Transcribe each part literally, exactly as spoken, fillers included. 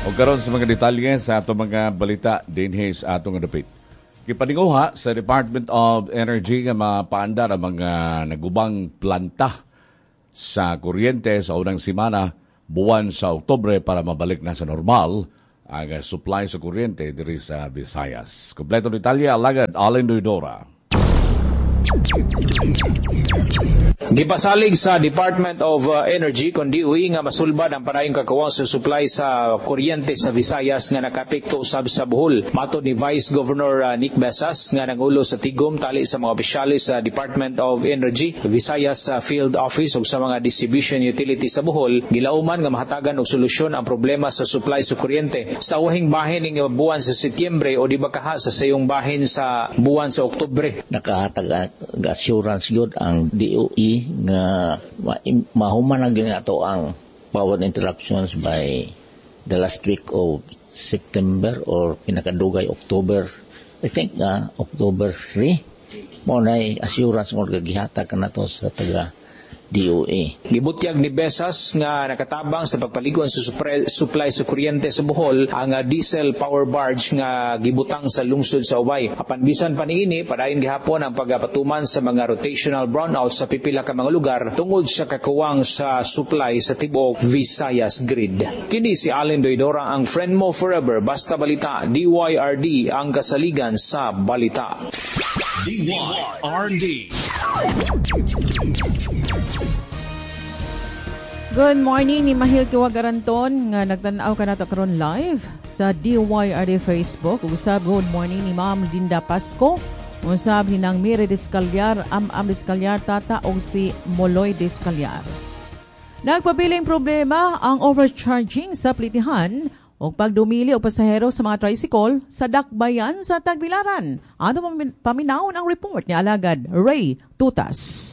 O karon sa mga detalye sa ato mga balita dinhi sa atong dapit. Gipaninguha sa Department of Energy nga mapaandar ang mga nagubang planta sa kuryente sa unang semana buwan sa Oktubre para mabalik na sa normal ang supply sa kuryente diri sa Visayas. Kompleto detalye alagad Allen Doidora. Gipasalig sa Department of uh, Energy kundi uwi nga masulbad ang parayong kakawang sa supply sa kuryente sa Visayas nga nakapekto usab sa Bohol. Mato ni Vice Governor uh, Nick Besas nga nangulo sa tigom tali sa mga opisyalis sa Department of Energy, Visayas uh, Field Office ug sa mga distribution utility sa Bohol, gilauman nga mahatagan og solusyon ang problema sa supply sa kuryente. Sa uwahing bahin ning buwan sa Setyembre o di ba kaha sa sayong bahin sa buwan sa Oktubre. Nakahatag assurance gyud ang D O E nga mahuman ang ginato ang power interruptions by the last week of September or pinakadugay October. I think nga uh, October three mo na assurance mo gagihatag kanato sa taga D O A. Gibutyag ni Besas nga nakatabang sa pagpaliguan sa supply, supply sa kuryente sa Bohol ang uh, diesel power barge nga gibutang sa lungsod sa Ubay. Apan bisan pa niini padayon gihapon ang pagapatuman sa mga rotational brownouts sa pipila ka mga lugar tungod sa kakuwang sa supply sa tibuok Visayas grid. Kini si Allen Doidora, ang friend mo forever, basta balita, D Y R D ang kasaligan sa balita. D Y R D. Good morning ni Mahil Kiwagaranton nga nagtanaw ka nato karon live sa D Y R D Facebook. Usab good morning ni Ma'am Linda Pasco. Usab hinang Mire Descalyar, Am-Am Descalyar tata o si Moloy Descalyar. Nagpabiling problema ang overcharging sa plitihan o pagdumili o pasahero sa mga tricycle sa dakbayan sa Tagbilaran. Ano paminawon ang report ni Alagad Ray Tutas.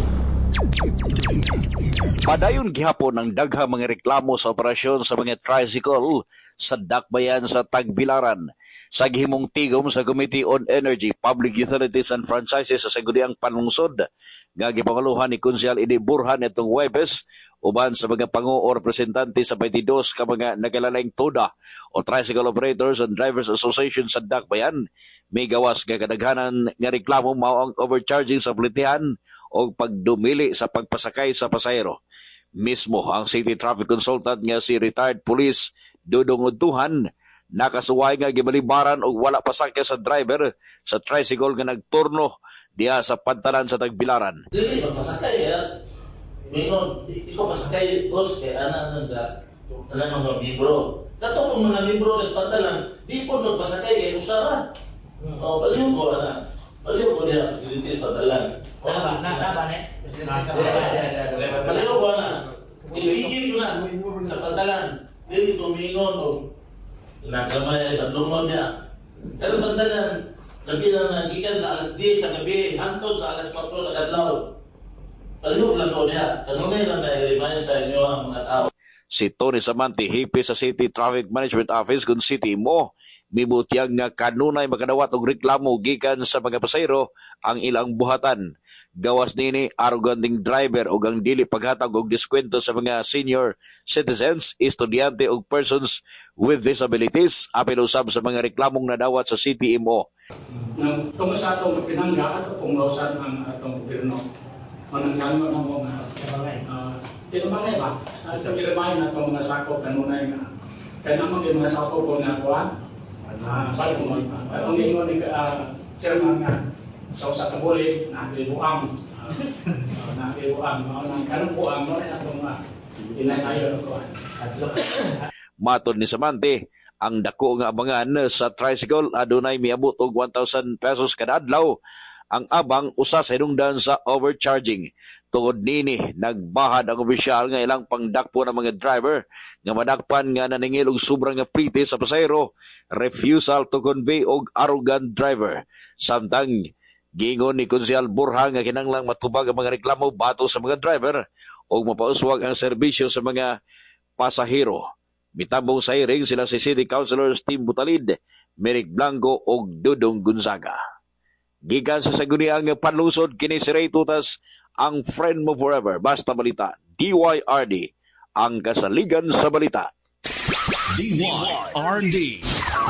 Padayon gihapon ang daghang mga reklamo sa operasyon sa mga tricycle sa dakbayan sa Tagbilaran. Sa gihimong tigom sa Committee on Energy, Public Utilities and Franchises sa Saguniang Panlungsod, nga gipangaluhan ni Kunsehal Edi Burhan itong Huwebes, uban sa mga pangu o representante sa twenty-two ka mga nagalalang TODA o Tricycle Operators and Drivers Association sa dakbayan, may gawas nga kadaghanan nga reklamo mao ang overcharging sa plitihan o pagdumili sa pagpasakay sa pasahero. Mismo ang City Traffic Consultant nga si retired police Dudong Udtuhan nakasuway nga gibalibaran og wala pasakya sa driver sa tricycle nga nagturno diha sa pantalan sa Tagbilaran. Dili magpasakay ya. Mingon, ikaw pasakay boss kay ana nang ana mga membro. Kato mga membro sa pantalan, di po magpasakay kay usara. Oh, baliw ko ana. Baliw ko diha presidente pantalan. Na na na ba ne? Baliw ko ana. Iligid ko na sa pantalan. Dili to mingon og nagamay bandungon niya. Pero pantalan, labi na nagikan sa alas diyes sa gabi, hantod sa alas patro sa kadlaw. Palihog lang ko niya. Kanunay lang na-remind sa inyo ang mga tao. Si Tony Samanti, hipi sa City Traffic Management Office kung City mo, mibutyag nga kanunay makadawat og reklamo gikan sa mga pasahero ang ilang buhatan. Gawas nini arroganting driver og ang dili paghatag og diskwento sa mga senior citizens, estudyante ug persons with disabilities, apil usab sa mga reklamong nadawat sa City M O. Nang tungkol sa atong pinangga at pumausan ang atong gobyerno, manangganon ang mga uh, tinumangay ba? At ito giramayin na itong mga sakop kanunay na kaya naman yung mga sakop ko nga kuhan balik mo at ang ingon ni chairman nga sa usa ka buli nakibuang nakibuang kanang buang mo na itong inay tayo ng kuhan. Matod ni Samante, ang dako nga abangan sa tricycle adunay miabot og one thousand pesos kada adlaw. Ang abang usa sa hinungdan sa overcharging. Tungod nini, nagbahad ang opisyal nga ilang pangdakpo ng mga driver nga madakpan nga naningil og sobrang nga prite sa pasahero, refusal to convey og arrogant driver. Samtang gingon ni Kunsehal Burhan nga kinanglang matubag ang mga reklamo bato sa mga driver og mapauswag ang serbisyo sa mga pasahero. Mitambong sa hearing sila si City Councilors Tim Butalid, Merrick Blanco og Dudong Gonzaga. Gikan sa Saguniang Panlungsod, kini si Ray Tutas, ang friend mo forever. Basta balita, D Y R D, ang kasaligan sa balita. D Y R D.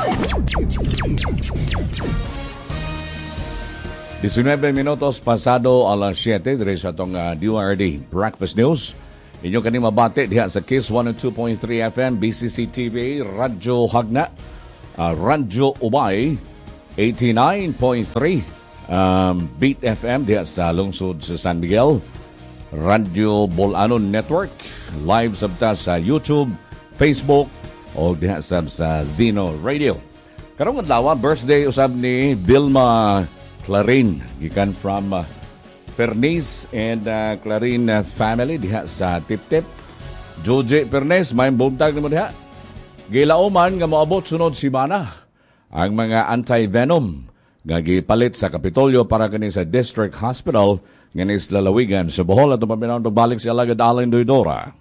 nineteen minutos pasado alas siyete dire sa itong uh, D Y R D Breakfast News. Inyong kaning mabati diha sa Kiss one oh two point three F M, B C C T V, Radyo Hagna, uh, Radyo Ubay, eighty-nine point three, um, Beat F M diha sa lungsod sa San Miguel, Radyo Bolanon Network, live sabta sa YouTube, Facebook, o diha sab sa Zeno Radio. Karong adlaw birthday usab ni Vilma Clarin, gikan from uh, Pernis and uh, Clarin uh, family diha sa Tip-Tip. Joje Pernes, may buntag naman diha. Gilauman nga moabot sunod simana ang mga anti-venom nga gipalit sa Kapitolyo para kani sa District Hospital ngani sa lalawigan sa Bohol. At paminaw balik si Alagad Allen Doydora.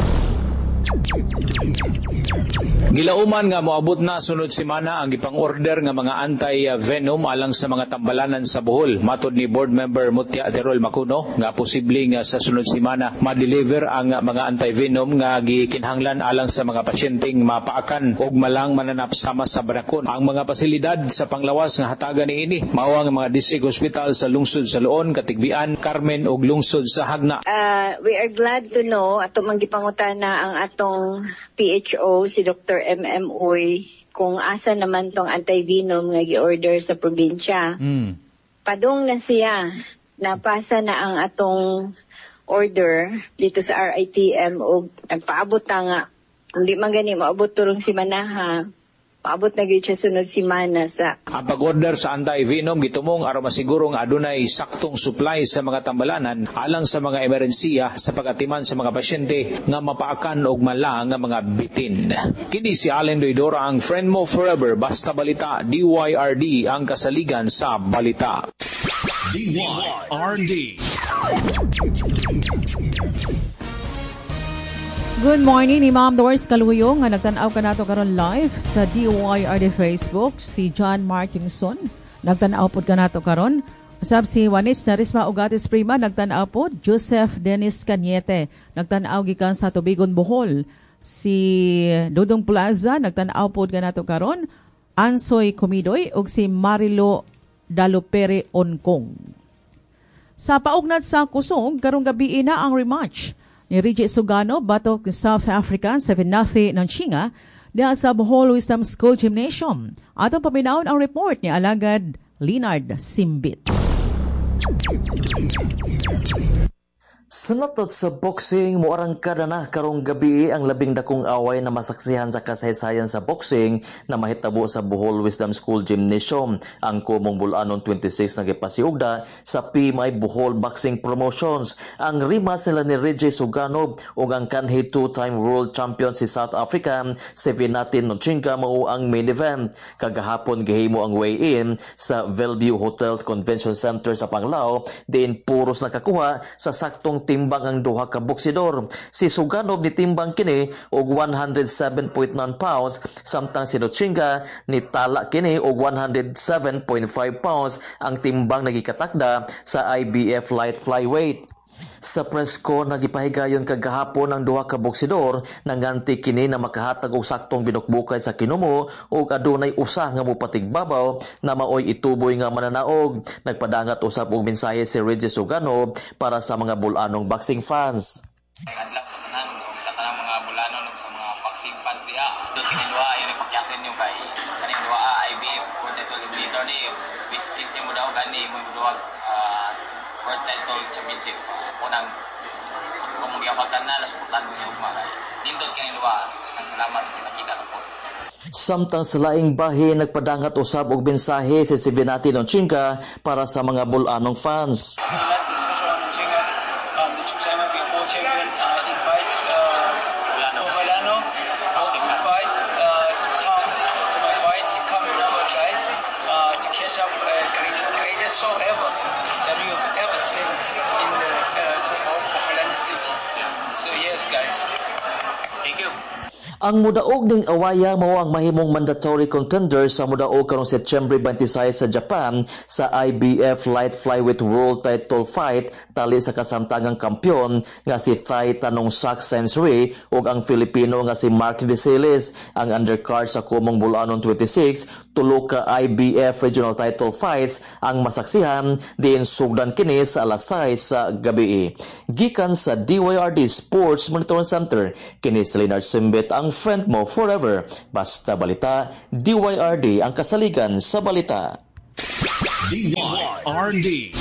Gilauman nga moabot na sunod semana ang ipang-order nga mga anti-venom alang sa mga tambalanan sa Bohol. Matod ni Board Member Mutia Aterol Macuno nga posibleng sa sunod semana ma-deliver ang mga anti-venom nga gikinhanglan alang sa mga pasyenteng mapaakan og malang mananap sama sa Barakon. Ang mga pasilidad sa panglawas nga hatagan niini mao ang mga district hospital sa lungsod sa Luon, Katigbian, Carmen ug lungsod sa Hagna. Uh, we are glad to know ato manggipangutana ang atong P H O si Doctor M M Uy kung asa naman tong anti-venom nga gi-order sa probinsya. Mm. Padung na siya, napasa na ang atong order dito sa R I T M o nagpaabot na nga. Hindi man gani maabot turong si Manaha. Paabot na gyud siya sunod semana sa. Ang pag-order sa anti-venom gitumong aron masiguro nga adunay saktong supply sa mga tambalanan alang sa mga emerhensiya sa pagatiman sa mga pasyente nga mapaakan og malang nga mga bitin. Kini si Allen Doydora, ang friend mo forever, basta balita, D Y R D ang kasaligan sa balita. D Y R D. Good morning ni Ma'am Doris Caluyong nga nagtanaw ka nato karon live sa D Y R D Facebook. Si John Markinson nagtanaw pod ka nato karon. Usab si Juanis Narisma Ugatis Prima nagtanaw pod. Joseph Dennis Cañete nagtanaw gikan sa Tubigon, Bohol. Si Dudong Plaza nagtanaw pod ka nato karon. Ansoy Comidoy ug si Marilo Dalupere Onkong. Sa paugnat sa kusog karong gabi na ang rematch ni Reggie Sugano batok ni South Africa seven nothing ng Chinga diha sa Bohol Wisdom School Gymnasium. Atong paminawon ang report ni Alagad Leonard Simbit. Sa natot sa boxing, muarang kada na karong gabi ang labing dakong away na masaksihan sa kasaysayan sa boxing na mahitabo sa Bohol Wisdom School Gymnasium. Ang Kumong Bulanon twenty-six nagipasiugda sa P M I Bohol Boxing Promotions. Ang rematch nila ni Reggie Sugano ug ang kanhi two-time world champion si South Africa si Vinatin Nochinga mao ang main event. Kagahapon gihimo ang weigh-in sa Bellevue Hotel Convention Center sa Panglao, diin puros nakakuha sa saktong timbang ang duha ka boksidor. Si Sugano ni timbang kini og one hundred seven point nine pounds samtang si Nochinga ni tala kini og one hundred seven point five pounds ang timbang nagikatakda sa I B F light flyweight. Sa presko nagipahigayon kagahapon ang duha ka boksidor nanganti kini na makahatag og saktong binukbukay sa kinumo ug adunay usa nga mopatigbabaw na maoy ituboy nga mananaog. Nagpadangat usab og mensahe si Reggie Sugano para sa mga Bulanong boxing fans. Adlaw sa tanan ug sa tanang mga Bulanon ug sa mga boxing fans diha. Dito kini duha ayon ni pakyasin niyo kay kani duha I B F world title leader ni which kinsa mo daw gani mo duha world title championship. Unang kung magyapatan na lasputan mo yung mga dindot kini duha. Ang salamat kita ko. Samtang sa laing bahin nagpadangat usab og mensahe si Vinatin Nochinga para sa mga Bulanong fans. Ang mudaog ning awaya mao ang mahimong mandatory contender sa mudaog karong September twenty-six sa Japan sa I B F Light Flyweight World Title Fight tali sa kasamtangang kampyon nga si Thai Tanong Sak Sensui ug ang Filipino nga si Mark Desilis. Ang undercard sa Kumong Bulanon twenty-six tulo ka I B F Regional Title Fights ang masaksihan diin sugdan kini sa alas sais sa gabi. Gikan sa D Y R D Sports Monitoring Center kini si Leonard Simbet ang friend mo forever. Basta balita, D Y R D ang kasaligan sa balita. D Y R D.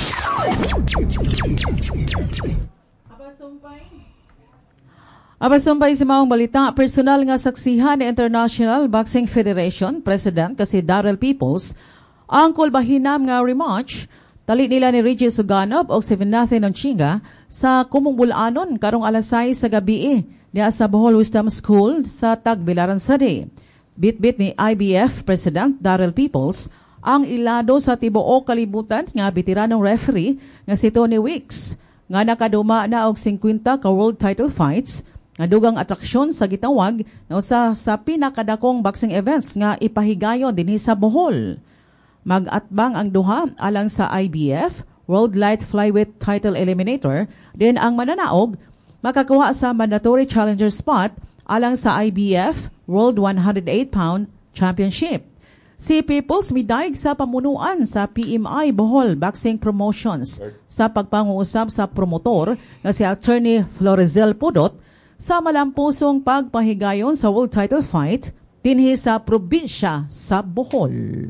Abasumpay sa maong balita, personal nga saksihan ni International Boxing Federation President kasi Daryl Peoples ang kulbahinam nga rematch tali nila ni Reggie Suganov o si Vinathy Nonchinga sa Kumong Bulanon karong alas sais sa gabi niya sa Bohol Wisdom School sa Tagbilaran City. Bit-bit ni I B F President Daryl Peoples ang ilado sa tibuok kalibutan nga veteranong referee nga si Tony Weeks nga nakaduma na og fifty ka world title fights nga dugang atraksyon sa gitawag na usa sa pinakadakong boxing events nga ipahigayon dinhi sa Bohol. Mag-atbang ang duha alang sa I B F World Light Flyweight Title Eliminator din ang mananaog makakuha sa mandatory challenger spot alang sa I B F World one hundred eight pound Championship. Si Peoples midaig sa pamunuan sa P M I Bohol Boxing Promotions sa pagpanguusap sa promotor na si Attorney Florizel Pudot sa malampusong pagpahigayon sa world title fight dinhi sa probinsya sa Bohol.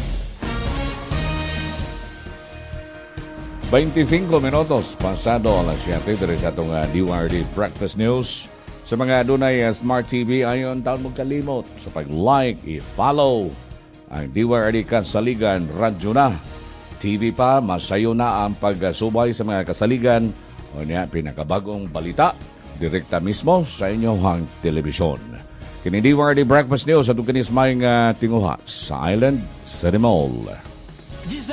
twenty-five minutos pasado alas siyete diri sa atong uh, D Y R D Breakfast News. Sa mga dunay uh, Smart T V ayon taon magkalimot sa pag-like, i-follow ang D Y R D Kasaligan Radyo na. T V pa, masayo na ang pagsubay sa mga kasaligan o niya pinakabagong balita direkta mismo sa inyong telebisyon. Kini D Y R D Breakfast News at kanis mayong uh, tinguha sa Island City Mall.